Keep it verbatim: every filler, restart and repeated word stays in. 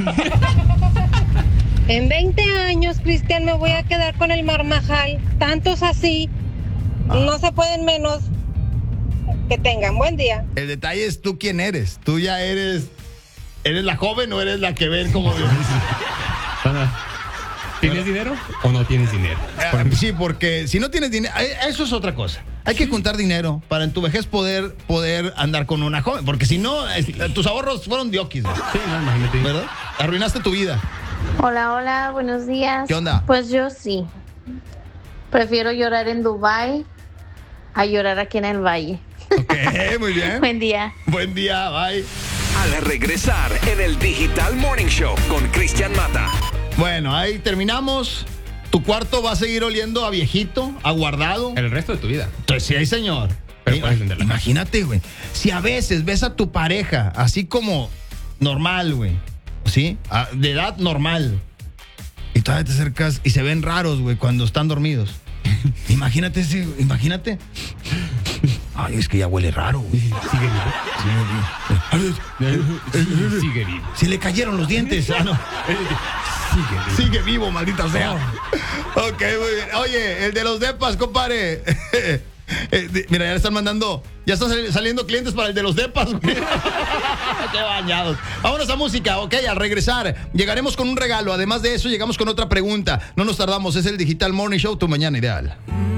En veinte años, Cristian, me voy a quedar con el Marmajal. Tantos así, no se pueden menos. Que tengan buen día. El detalle es tú quién eres. Tú ya eres... ¿Eres la joven o eres la que ven como... ¿Tienes dinero o no tienes dinero? Eh, sí, porque si no tienes dinero... Eso es otra cosa. Hay que juntar dinero para en tu vejez poder, poder andar con una joven. Porque si no, es, tus ahorros fueron diokis. Sí, no, imagínate. ¿Verdad? Arruinaste tu vida. Hola, hola, buenos días. ¿Qué onda? Pues yo sí. Prefiero llorar en Dubái a llorar aquí en el Valle. Ok, muy bien. Buen día. Buen día, bye. Al regresar en el Digital Morning Show con Cristian Mata. Bueno, ahí terminamos. Tu cuarto va a seguir oliendo a viejito, a guardado. El resto de tu vida. Entonces, sí, señor. Pero Ima- puedes entenderla. Imagínate, güey. Si a veces ves a tu pareja así como normal, güey. ¿Sí? A- de edad normal. Y todavía te acercas y se ven raros, güey, cuando están dormidos. Imagínate ese, imagínate. Ay, es que ya huele raro, güey. Sigue vivo. Sigue vivo. Se le cayeron los dientes. Ah, no. Sigue vivo. Sigue vivo, maldita sea. Ok, muy bien. Oye, el de los depas, compadre. Eh, de- mira, ya le están mandando. Ya están sali- saliendo clientes para el de los depas, güey. Qué bañados. Vámonos a música, ok. Al regresar, llegaremos con un regalo. Además de eso, llegamos con otra pregunta. No nos tardamos. Es el Digital Morning Show, tu mañana ideal.